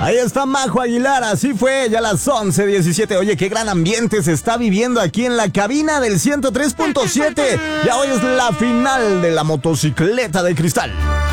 Ahí está Majo Aguilar, así fue, ya a las 11:17. Oye, qué gran ambiente se está viviendo aquí en la cabina del 103.7. Ya hoy es la final de la motocicleta de cristal.